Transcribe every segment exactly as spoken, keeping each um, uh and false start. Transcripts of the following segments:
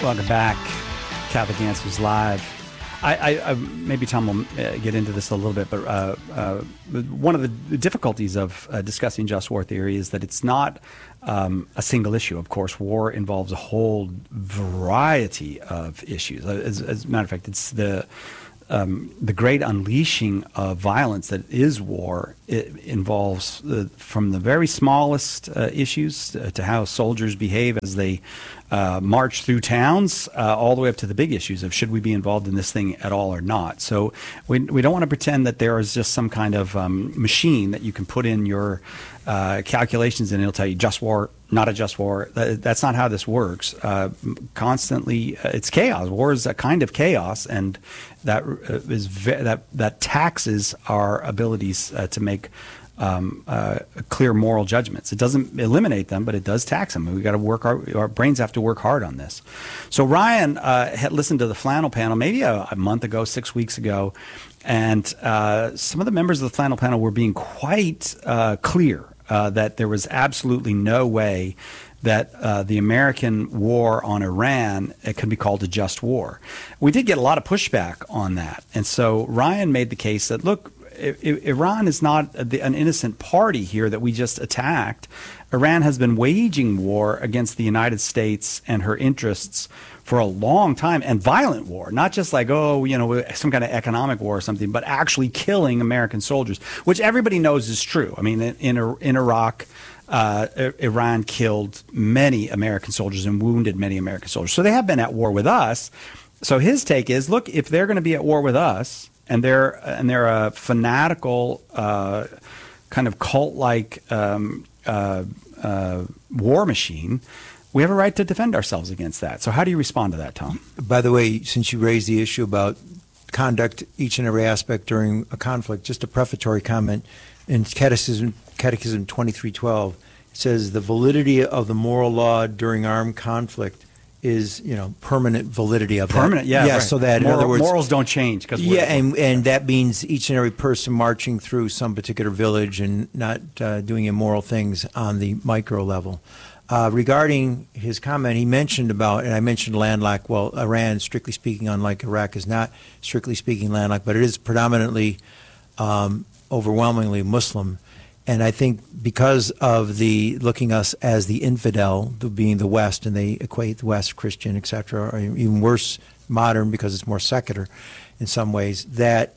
Welcome back. Catholic Answers Live. I, I, I maybe Tom will uh, get into this a little bit, but uh, uh, one of the difficulties of uh, discussing just war theory is that it's not um, a single issue. Of course, war involves a whole variety of issues. As, as a matter of fact, it's the Um, the great unleashing of violence that is war. It involves uh, from the very smallest uh, issues uh, to how soldiers behave as they uh, march through towns, uh, all the way up to the big issues of should we be involved in this thing at all or not. So we, we don't want to pretend that there is just some kind of um, machine that you can put in your uh, calculations and it'll tell you just war, not a just war. That, that's not how this works. Uh, constantly, uh, it's chaos. War is a kind of chaos, and that uh, is ve- that that taxes our abilities uh, to make um, uh, clear moral judgments. It doesn't eliminate them, but it does tax them. We got to work. Our, our brains have to work hard on this. So Ryan uh, had listened to the Flannel Panel maybe a, a month ago, six weeks ago, and uh, some of the members of the Flannel Panel were being quite uh, clear uh, that there was absolutely no way that uh, the American war on Iran, it could be called a just war. We did get a lot of pushback on that. And so Ryan made the case that, look, I- I- Iran is not the, an innocent party here that we just attacked. Iran has been waging war against the United States and her interests for a long time, and violent war, not just like, oh, you know, some kind of economic war or something, but actually killing American soldiers, which everybody knows is true. I mean, in, in Iraq, Uh, Iran killed many American soldiers and wounded many American soldiers. So they have been at war with us. So his take is, look, if they're going to be at war with us and they're and they're a fanatical uh, kind of cult-like um, uh, uh, war machine, we have a right to defend ourselves against that. So how do you respond to that, Tom? By the way, since you raised the issue about conduct, each and every aspect during a conflict, just a prefatory comment. In Catechism, Catechism twenty-three twelve, it says the validity of the moral law during armed conflict is, you know, permanent validity of permanent, that. yeah, yeah. Right. So that, in Moral, other words, morals don't change because yeah, and and that means each and every person marching through some particular village and not uh, doing immoral things on the micro level. Uh, regarding his comment, he mentioned about, and I mentioned landlocked. Well, Iran, strictly speaking, unlike Iraq, is not strictly speaking landlocked, but it is predominantly, um, overwhelmingly Muslim. And I think because of the looking us as the infidel, the, being the West, and they equate the West, Christian, et cetera, or even worse, modern, because it's more secular in some ways, that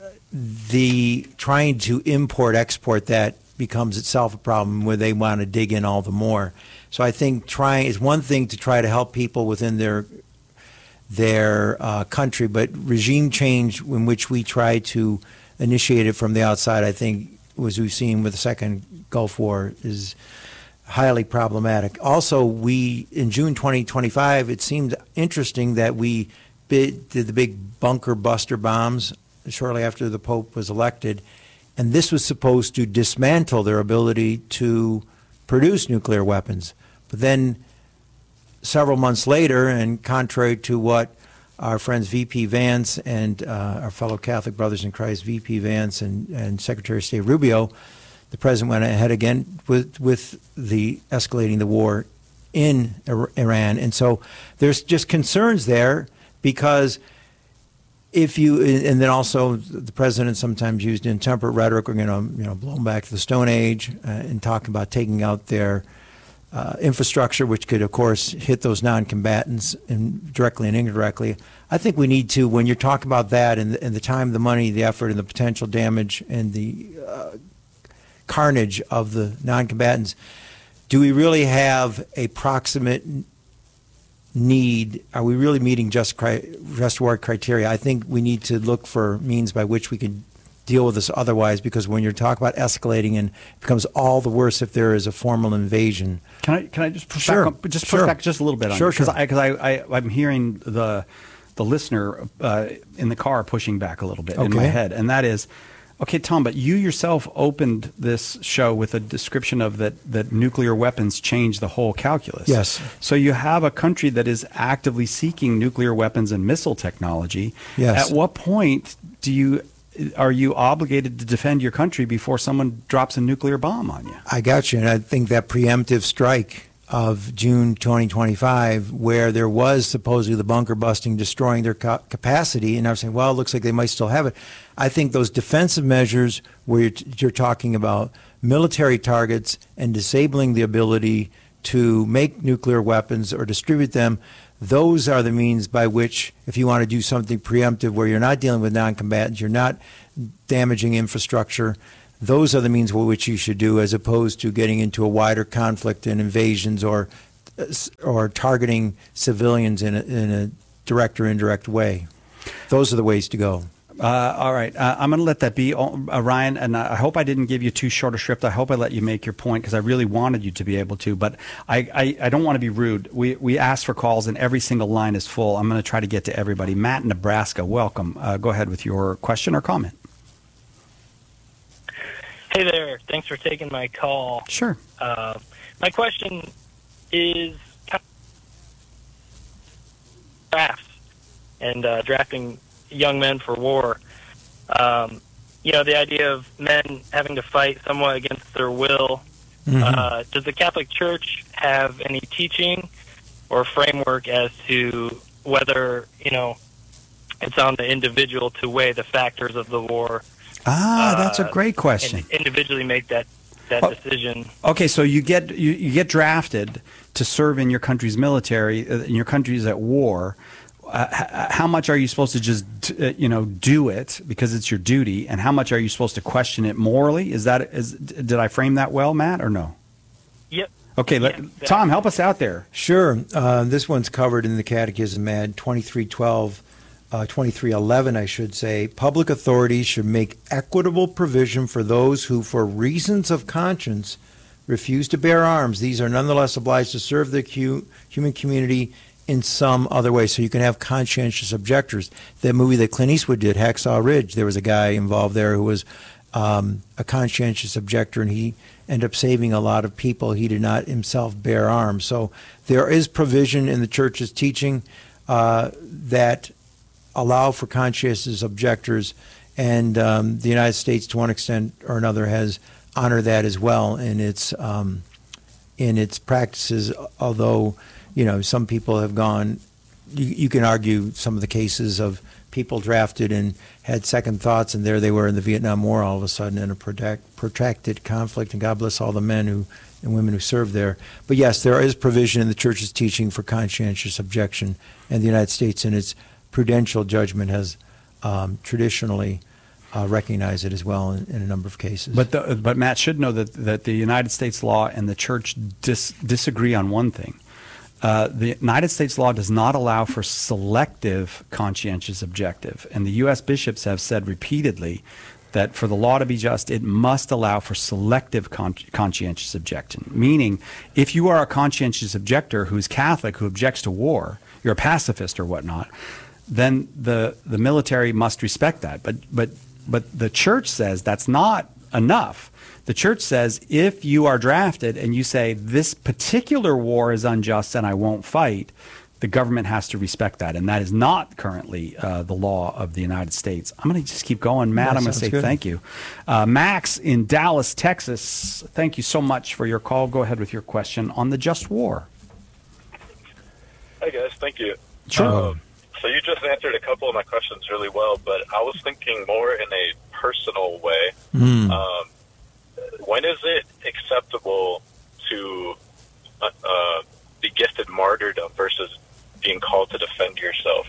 the trying to import, export that becomes itself a problem where they want to dig in all the more. So I think trying is one thing to try to help people within their their uh, country, but regime change in which we try to initiate it from the outside, I think, as we've seen with the second Gulf War, is highly problematic. Also, we, in June twenty twenty-five, it seemed interesting that we bid, did the big bunker buster bombs shortly after the Pope was elected, and this was supposed to dismantle their ability to produce nuclear weapons. But then several months later, and contrary to what our friends V P Vance and uh, our fellow Catholic brothers in Christ, V P Vance and, and Secretary of State Rubio, the president went ahead again with with the escalating the war in Iran. And so there's just concerns there, because if you, and then also the president sometimes used intemperate rhetoric, we're going to, you know, blow them back to the Stone Age uh, and talking about taking out their Uh, infrastructure, which could, of course, hit those non-combatants and directly and indirectly. I think we need to, when you're talking about that and the, and the time, the money, the effort, and the potential damage and the uh, carnage of the non-combatants, do we really have a proximate need? Are we really meeting just, cri- just war criteria? I think we need to look for means by which we can deal with this otherwise, because when you're talking about escalating, and it becomes all the worse if there is a formal invasion. Can I can I just push sure. back on, just push sure. back just a little bit on sure, because sure. I because I, I I'm hearing the the listener uh, in the car pushing back a little bit okay. in my head, and that is, okay, Tom, but you yourself opened this show with a description of that that nuclear weapons change the whole calculus. Yes. So you have a country that is actively seeking nuclear weapons and missile technology. Yes. At what point do you are you obligated to defend your country before someone drops a nuclear bomb on you? I got you, and I think that preemptive strike of June twenty twenty-five, where there was supposedly the bunker busting, destroying their ca- capacity, and I was saying, well, it looks like they might still have it. I think those defensive measures where you're, t- you're talking about military targets and disabling the ability to make nuclear weapons or distribute them, those are the means by which, if you want to do something preemptive where you're not dealing with non-combatants, you're not damaging infrastructure, those are the means by which you should do, as opposed to getting into a wider conflict and invasions or or targeting civilians in a, in a direct or indirect way. Those are the ways to go. Uh, all right. Uh, I'm going to let that be, uh, Ryan, and I hope I didn't give you too short a shrift. I hope I let you make your point because I really wanted you to be able to, but I, I, I don't want to be rude. We we asked for calls and every single line is full. I'm going to try to get to everybody. Matt in Nebraska, welcome. Uh, go ahead with your question or comment. Hey there. Thanks for taking my call. Sure. Uh, my question is drafts and uh, drafting young men for war. Um, you know, the idea of men having to fight somewhat against their will. Mm-hmm. Uh, does the Catholic Church have any teaching or framework as to whether, you know, it's on the individual to weigh the factors of the war? Ah, that's a great question. And individually make that, that oh, decision. Okay, so you get you, you get drafted to serve in your country's military, uh, in your country's at war. Uh, h- how much are you supposed to just uh, you know do it because it's your duty, and how much are you supposed to question it morally? Is that is did I frame that well, Matt, or no? Yep. Okay, yeah, let, exactly. Tom, help us out there. Sure. Uh, this one's covered in the Catechism, Ad twenty-three twelve. Uh, twenty-three eleven, I should say. Public authorities should make equitable provision for those who, for reasons of conscience, refuse to bear arms. These are nonetheless obliged to serve the cu- human community in some other way. So you can have conscientious objectors. That movie that Clint Eastwood did, Hacksaw Ridge, there was a guy involved there who was um, a conscientious objector, and he ended up saving a lot of people. He did not himself bear arms. So there is provision in the Church's teaching uh, that allow for conscientious objectors, and um, the United States, to one extent or another, has honored that as well in its um, in its practices. Although, you know, some people have gone. You, you can argue some of the cases of people drafted and had second thoughts, and there they were in the Vietnam War all of a sudden in a protract, protracted conflict. And God bless all the men who and women who served there. But yes, there is provision in the Church's teaching for conscientious objection, and the United States in its prudential judgment has um, traditionally uh, recognized it as well in, in a number of cases. But the, but Matt should know that that the United States law and the Church dis, disagree on one thing. Uh, the United States law does not allow for selective conscientious objective, and the U S bishops have said repeatedly that for the law to be just, it must allow for selective con- conscientious objection. Meaning, if you are a conscientious objector who's Catholic, who objects to war, you're a pacifist or whatnot, then the the military must respect that. But but but the Church says that's not enough. The Church says if you are drafted and you say this particular war is unjust and I won't fight, the government has to respect that, and that is not currently uh, the law of the United States. I'm going to just keep going, Matt. Yeah, I'm going to say good. thank you, uh, Max in Dallas, Texas. Thank you so much for your call. Go ahead with your question on the just war. Hey guys, thank you. Sure. Um, so you just answered a couple of my questions really well, but I was thinking more in a personal way. Mm. Um, when is it acceptable to uh, uh, be gifted martyrdom versus being called to defend yourself?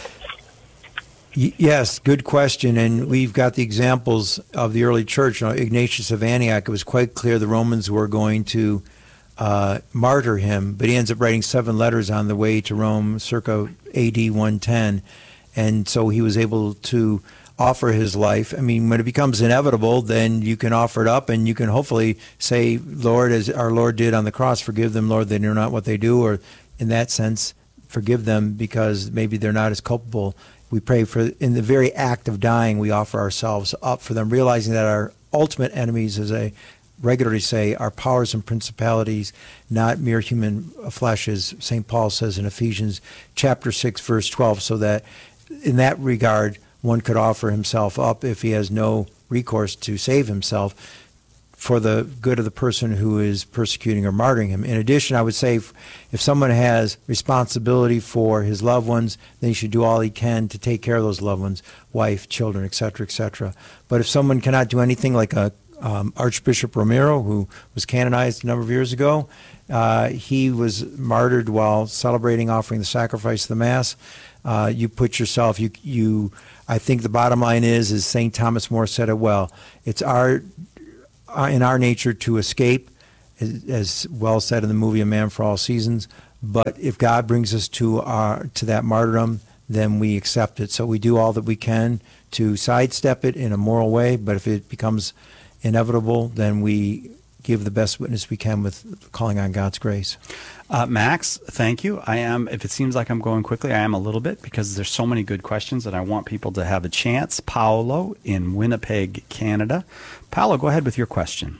Y- Yes, good question. And we've got the examples of the early church. You know, Ignatius of Antioch, it was quite clear the Romans were going to uh, martyr him, but he ends up writing seven letters on the way to Rome circa A D one ten. And so he was able to offer his life. I mean, when it becomes inevitable, then you can offer it up, and you can hopefully say, Lord, as our Lord did on the cross, forgive them, Lord, they know not what they do, or in that sense, forgive them because maybe they're not as culpable. We pray for, in the very act of dying, we offer ourselves up for them, realizing that our ultimate enemies, as I regularly say, are powers and principalities, not mere human flesh, as Saint Paul says in Ephesians chapter six, verse twelve, so that in that regard, one could offer himself up if he has no recourse to save himself for the good of the person who is persecuting or martyring him. In addition, I would say if, if someone has responsibility for his loved ones, then he should do all he can to take care of those loved ones, wife, children, et cetera, et cetera. But if someone cannot do anything, like a um, Archbishop Romero, who was canonized a number of years ago, uh, he was martyred while celebrating, offering the sacrifice of the Mass. Uh, you put yourself, you, you, I think the bottom line is, is Saint Thomas More said it well, it's our Uh, in our nature to escape, as, as well said in the movie A Man for All Seasons. But if God brings us to our to that martyrdom, then we accept it. So we do all that we can to sidestep it in a moral way. But if it becomes inevitable, then we give the best witness we can with calling on God's grace. Uh, Max, thank you. I am, if it seems like I'm going quickly, I am a little bit, because there's so many good questions that I want people to have a chance. Paolo in Winnipeg, Canada. Paolo, go ahead with your question.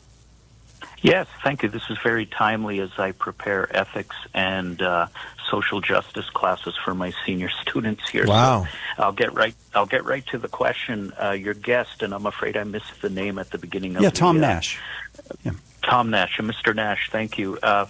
Yes, thank you. This is very timely as I prepare ethics and uh, social justice classes for my senior students here. Wow. So I'll get right. I'll get right to the question. Uh, your guest, and I'm afraid I missed the name at the beginning of Yeah, the, Tom uh, Nash. Yeah. Tom Nash, and Mister Nash, thank you. Uh,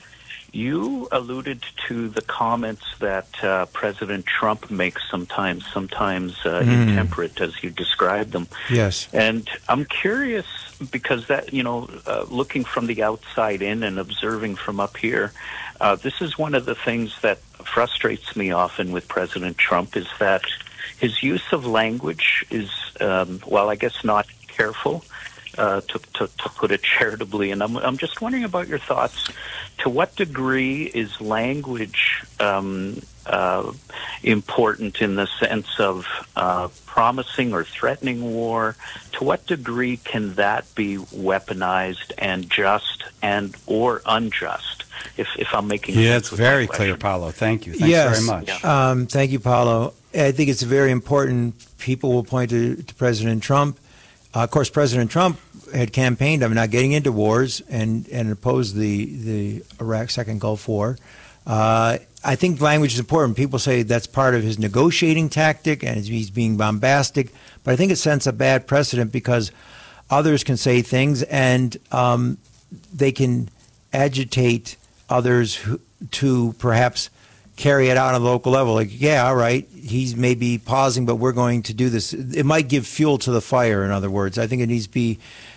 you alluded to the comments that uh, President Trump makes sometimes, sometimes uh, Mm. intemperate, as you described them. Yes. And I'm curious, because that, you know, uh, looking from the outside in and observing from up here, uh, this is one of the things that frustrates me often with President Trump, is that his use of language is, um, well, I guess not careful, uh, to, to, to put it charitably. And I'm, I'm just wondering about your thoughts. To what degree is language um, uh, important in the sense of uh, promising or threatening war? To what degree can that be weaponized and just and or unjust? If, if I'm making Yeah, sense it's with my very question. clear, Paolo. Thank you. Thanks yes. very much. Yeah. Um, thank you, Paolo. I think it's very important. People will point to, to President Trump. Uh, of course, President Trump had campaigned on not getting into wars and, and opposed the, the Iraq Second Gulf War. Uh, I think language is important. People say that's part of his negotiating tactic and he's being bombastic. But I think it sets a bad precedent, because others can say things and um, they can agitate others who, to perhaps carry it out on a local level. Like, yeah, all right, he's maybe pausing, but we're going to do this. It might give fuel to the fire, in other words. I think it needs to be,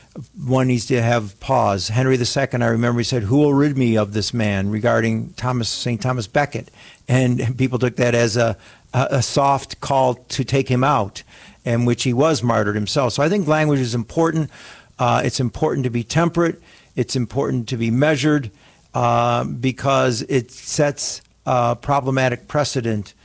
one needs to have pause. Henry the Second, I remember, he said, "Who will rid me of this man?" regarding Thomas Saint Thomas Becket. And people took that as a, a, a soft call to take him out, in which he was martyred himself. So I think language is important. Uh, it's important to be temperate. It's important to be measured, uh, because it sets a problematic precedent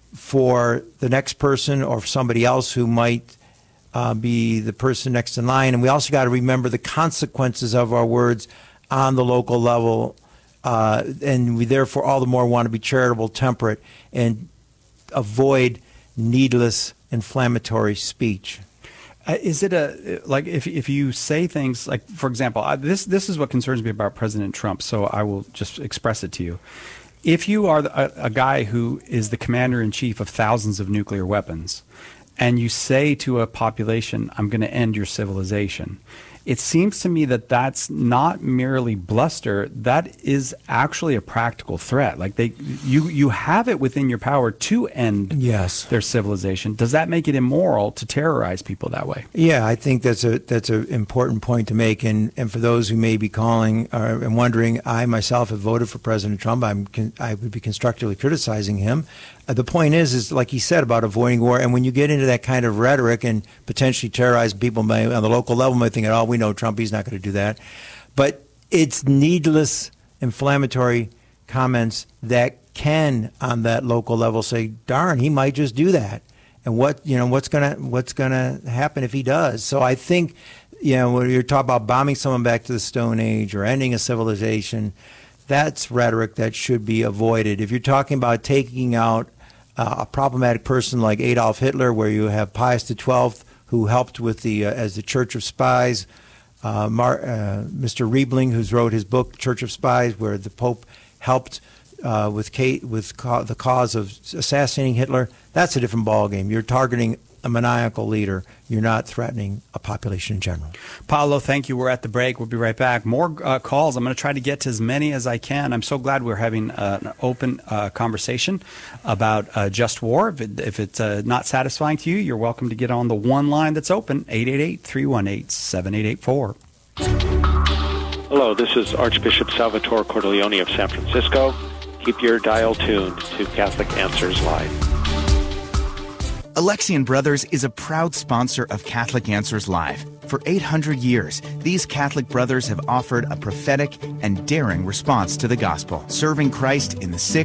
for the next person or somebody else who might uh, be the person next in line. And we also got to remember the consequences of our words on the local level. Uh, and we therefore all the more want to be charitable, temperate, and avoid needless inflammatory speech. Uh, is it a, like, if if you say things like, for example, I, this this is what concerns me about President Trump, so I will just express it to you. If you are a, a guy who is the commander-in-chief of thousands of nuclear weapons, and you say to a population, "I'm going to end your civilization," it seems to me that that's not merely bluster. That is actually a practical threat. Like, they, you, you have it within your power to end Yes. their civilization. Does that make it immoral to terrorize people that way? Yeah, I think that's a that's an important point to make. And, and for those who may be calling uh, and wondering, I myself have voted for President Trump. I'm con- I would be constructively criticizing him. Uh, the point is, is like he said about avoiding war. And when you get into that kind of rhetoric and potentially terrorize people, may, on the local level, may think, "Oh, we know Trump, he's not going to do that." But it's needless inflammatory comments that can, on that local level, say, "Darn, he might just do that." And what, you know, what's gonna what's gonna happen if he does? So I think, you know, when you're talking about bombing someone back to the Stone Age or ending a civilization, that's rhetoric that should be avoided. If you're talking about taking out uh, a problematic person like Adolf Hitler, where you have Pius the twelfth, who helped with the uh, as the Church of Spies, uh, Mar- uh, Mister Riebling, who's wrote his book Church of Spies, where the Pope helped uh, with Kate, with ca- the cause of assassinating Hitler. That's a different ballgame. You're targeting a maniacal leader, you're not threatening a population in general. Paulo, thank you. We're at the break. We'll be right back. More uh, calls. I'm going to try to get to as many as I can. I'm so glad we're having uh, an open uh, conversation about uh, just war. If, it, if it's uh, not satisfying to you, you're welcome to get on the one line that's open, eight eight eight, three one eight, seven eight eight four. Hello, this is Archbishop Salvatore Cordileone of San Francisco. Keep your dial tuned to Catholic Answers Live. Alexian Brothers is a proud sponsor of Catholic Answers Live. For eight hundred years, these Catholic brothers have offered a prophetic and daring response to the gospel, serving Christ in the sick,